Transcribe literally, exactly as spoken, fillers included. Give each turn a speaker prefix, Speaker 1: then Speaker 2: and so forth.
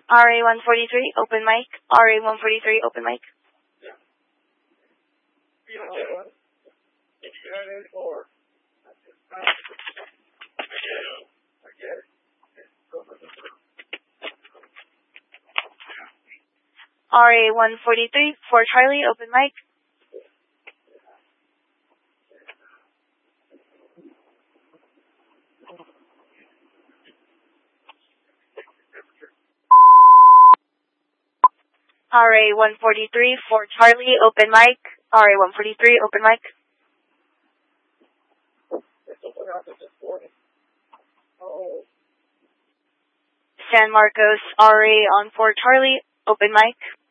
Speaker 1: R A one forty-three, open mic. R A one forty-three, open mic. R A one forty-three, Fort Charlie, open mic. R A one forty-three, Fort Charlie, open mic. R A one forty-three, open mic. San Marcos, R A on Fort Charlie, open mic.